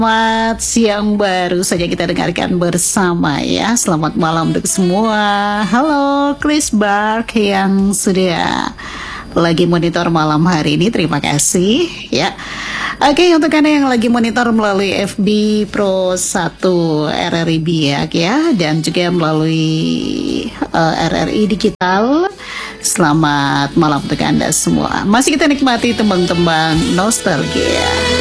Selamat siang, baru saja kita dengarkan bersama ya. Selamat malam untuk semua. Halo Chris Bark yang sudah lagi monitor malam hari ini, terima kasih ya. Oke, untuk Anda yang lagi monitor melalui FB Pro 1 RRI Biak ya, dan juga melalui RRI Digital, selamat malam untuk Anda semua. Masih kita nikmati tembang-tembang nostalgia.